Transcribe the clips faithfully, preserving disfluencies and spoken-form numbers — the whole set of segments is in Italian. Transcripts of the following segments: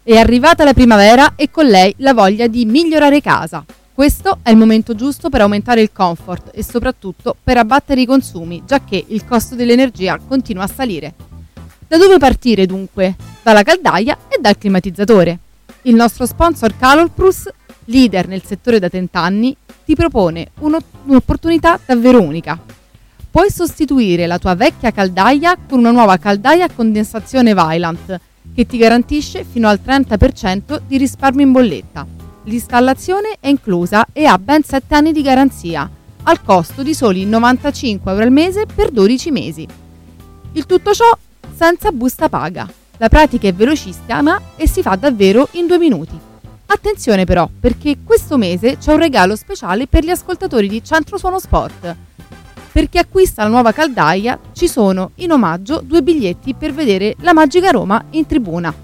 È arrivata la primavera e con lei la voglia di migliorare casa. Questo è il momento giusto per aumentare il comfort e soprattutto per abbattere i consumi, giacché il costo dell'energia continua a salire. Da dove partire dunque? Dalla caldaia e dal climatizzatore. Il nostro sponsor Calorplus, leader nel settore da trent'anni, ti propone uno- un'opportunità davvero unica. Puoi sostituire la tua vecchia caldaia con una nuova caldaia a condensazione Vaillant, che ti garantisce fino al trenta per cento di risparmio in bolletta. L'installazione è inclusa e ha ben sette anni di garanzia, al costo di soli novantacinque euro al mese per dodici mesi. Il tutto ciò senza busta paga. La pratica è velocissima e si fa davvero in due minuti. Attenzione però, perché questo mese c'è un regalo speciale per gli ascoltatori di Centro Suono Sport. Per chi acquista la nuova caldaia ci sono in omaggio due biglietti per vedere la Magica Roma in tribuna.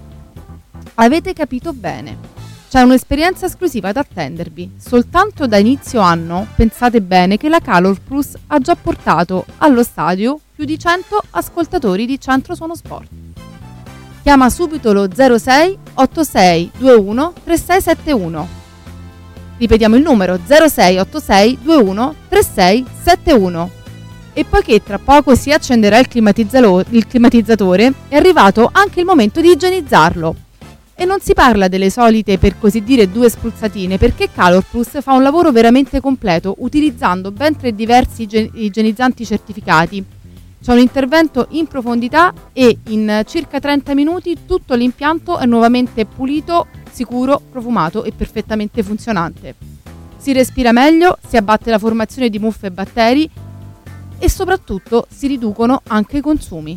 Avete capito bene. C'è un'esperienza esclusiva da attendervi. Soltanto da inizio anno, pensate bene che la Calorplus ha già portato allo stadio più di cento ascoltatori di Centro Suono Sport. Chiama subito lo zero sei otto sei due uno tre sei sette uno. Ripetiamo il numero zero sei otto sei due uno tre sei sette uno. E poiché tra poco si accenderà il, il climatizzatore, è arrivato anche il momento di igienizzarlo. E non si parla delle solite, per così dire, due spruzzatine, perché Calorplus fa un lavoro veramente completo utilizzando ben tre diversi igienizzanti certificati. C'è un intervento in profondità e in circa trenta minuti tutto l'impianto è nuovamente pulito, sicuro, profumato e perfettamente funzionante. Si respira meglio, si abbatte la formazione di muffe e batteri e soprattutto si riducono anche i consumi.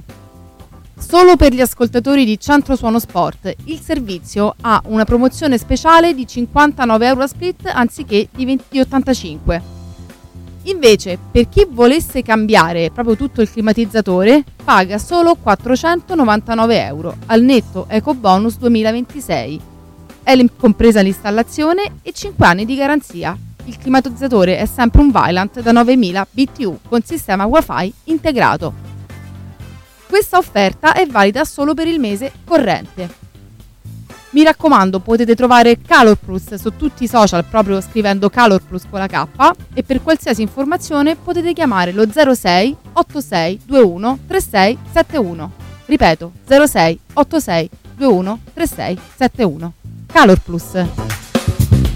Solo per gli ascoltatori di Centro Suono Sport il servizio ha una promozione speciale di cinquantanove euro a split anziché di, venti, di ottantacinque. Invece, per chi volesse cambiare proprio tutto il climatizzatore, paga solo quattrocentonovantanove euro al netto Eco Bonus duemilaventisei. È compresa l'installazione e cinque anni di garanzia. Il climatizzatore è sempre un Vaillant da novemila B T U con sistema Wi-Fi integrato. Questa offerta è valida solo per il mese corrente. Mi raccomando, potete trovare Calorplus su tutti i social proprio scrivendo Calorplus con la K e per qualsiasi informazione potete chiamare lo zero sei otto sei due uno tre sei sette uno. Ripeto, zero sei otto sei due uno tre sei sette uno. Calorplus.